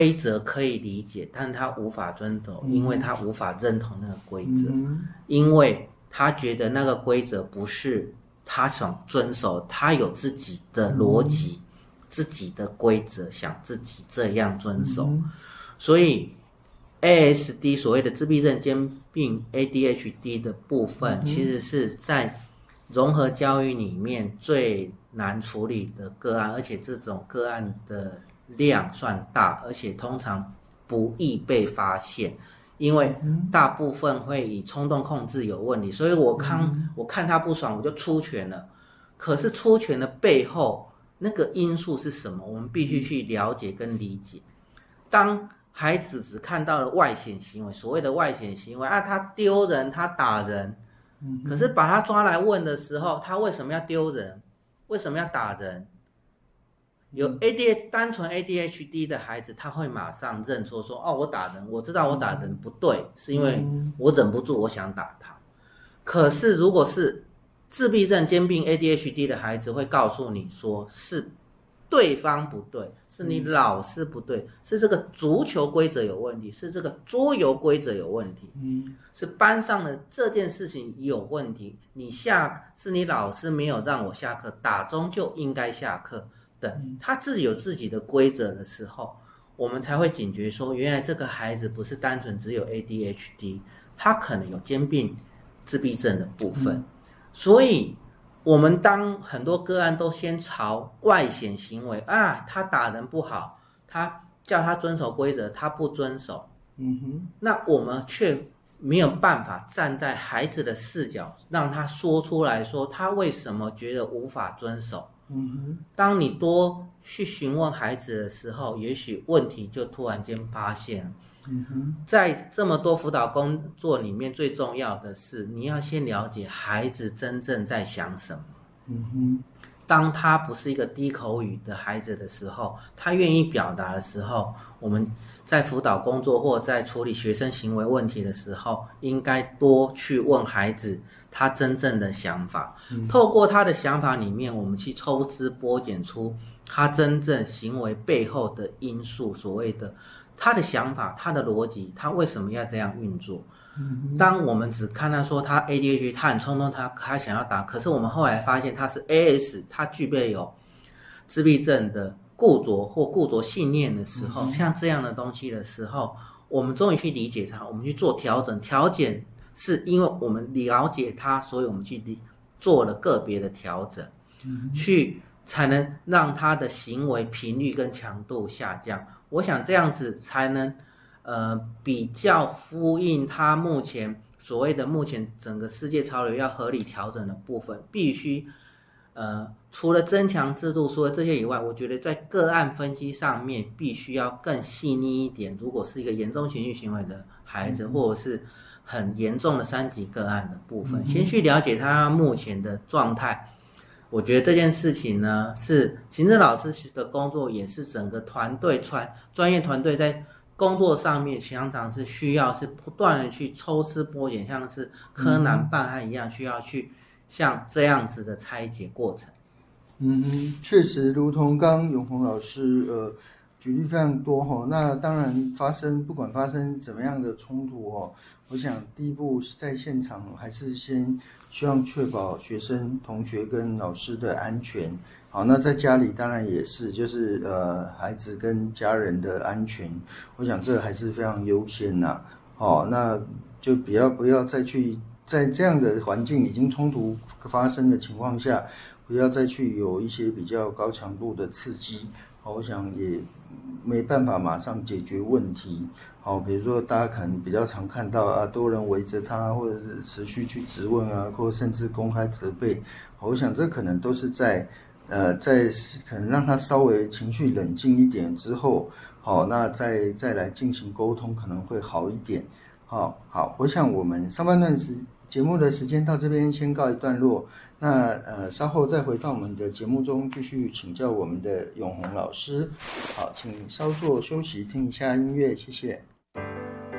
规则可以理解，但是他无法遵守，因为他无法认同那个规则，因为他觉得那个规则不是他想遵守，他有自己的逻辑、自己的规则，想自己这样遵守。所以 ASD 所谓的自闭症兼并 ADHD 的部分，其实是在融合教育里面最难处理的个案，而且这种个案的量算大，而且通常不易被发现，因为大部分会以冲动控制有问题，所以我看他不爽我就出拳了。可是出拳的背后那个因素是什么？我们必须去了解跟理解。当孩子只看到了外显行为，所谓的外显行为啊，他丢人，他打人，可是把他抓来问的时候，他为什么要丢人？为什么要打人？有单纯 ADHD 的孩子，他会马上认错说，哦，我打人，我知道我打人不对，是因为我忍不住，我想打他。可是如果是自闭症兼并 ADHD 的孩子，会告诉你说，是对方不对，是你老师不对，是这个足球规则有问题，是这个桌游规则有问题，是班上的这件事情有问题，是你老师没有让我下课，打钟就应该下课等，他自己有自己的规则的时候，我们才会警觉说，原来这个孩子不是单纯只有 ADHD， 他可能有兼并自闭症的部分。所以我们当很多个案都先朝外显行为啊，他打人不好，他叫他遵守规则，他不遵守，那我们却没有办法站在孩子的视角，让他说出来说他为什么觉得无法遵守。当你多去询问孩子的时候，也许问题就突然间发现了。在这么多辅导工作里面，最重要的是你要先了解孩子真正在想什么。当他不是一个低口语的孩子的时候，他愿意表达的时候，我们在辅导工作或在处理学生行为问题的时候，应该多去问孩子他真正的想法，透过他的想法里面，我们去抽丝剥茧出他真正行为背后的因素，所谓的他的想法，他的逻辑，他为什么要这样运作。当我们只看他说他 ADHD， 他很冲动，他想要打，可是我们后来发现他是 AS， 他具备有自闭症的固着或固着信念的时候，像这样的东西的时候，我们终于去理解他，我们去做调整。调整是因为我们了解他，所以我们去做了个别的调整，才能让他的行为频率跟强度下降。我想这样子才能比较呼应他目前所谓的目前整个世界潮流要合理调整的部分，必须除了增强制度，除了这些以外，我觉得在个案分析上面必须要更细腻一点。如果是一个严重情绪行为的孩子，或者是很严重的3级个案的部分，先去了解他目前的状态。我觉得这件事情呢，是行政老师的工作，也是整个团队专业团队在工作上面常常是需要是不断的去抽丝剥茧，像是柯南办案一样，需要去像这样子的拆解过程。 确实，如同刚永宏老师举例非常多哈。那当然不管发生怎么样的冲突我想第一步在现场还是先希望确保学生、同学跟老师的安全。好，那在家里当然也是，就是孩子跟家人的安全，我想这还是非常优先呐。那就不要再去在这样的环境已经冲突发生的情况下，不要再去有一些比较高强度的刺激。我想也没办法马上解决问题。比如说大家可能比较常看到多人围着他，或者是持续去质问或者甚至公开责备。我想这可能都是在可能让他稍微情绪冷静一点之后，那再来进行沟通可能会好一点。好，我想我们上半段节目的时间到这边先告一段落。那稍后再回到我们的节目中继续请教我们的永宏老师。好，请稍作休息，听一下音乐，谢谢。